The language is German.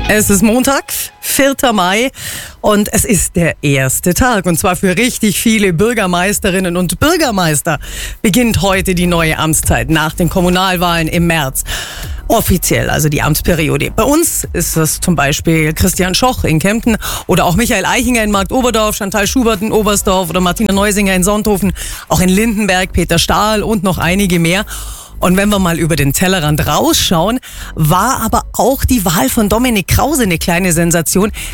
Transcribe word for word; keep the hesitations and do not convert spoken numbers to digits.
Es ist Montag, vierter Mai und es ist der erste Tag und zwar für richtig viele Bürgermeisterinnen und Bürgermeister beginnt heute die neue Amtszeit nach den Kommunalwahlen im März. Offiziell, also die Amtsperiode. Bei uns ist das zum Beispiel Christian Schoch in Kempten oder auch Michael Eichinger in Marktoberdorf, Chantal Schubert in Oberstdorf oder Martina Neusinger in Sonthofen, auch in Lindenberg, Peter Stahl und noch einige mehr. Und wenn wir mal über den Tellerrand rausschauen, war aber auch die Wahl von Dominik Krause eine kleine Sensation.